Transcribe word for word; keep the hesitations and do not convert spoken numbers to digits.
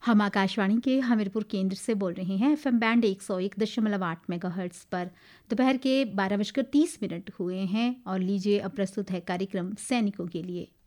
हम आकाशवाणी के हमीरपुर केंद्र से बोल रहे हैं। एफएम बैंड एक सौ एक दशमलव आठ मेगाहर्ट्ज पर दोपहर के बारह बजकर तीस मिनट हुए हैं और लीजिए अब प्रस्तुत है कार्यक्रम सैनिकों के लिए।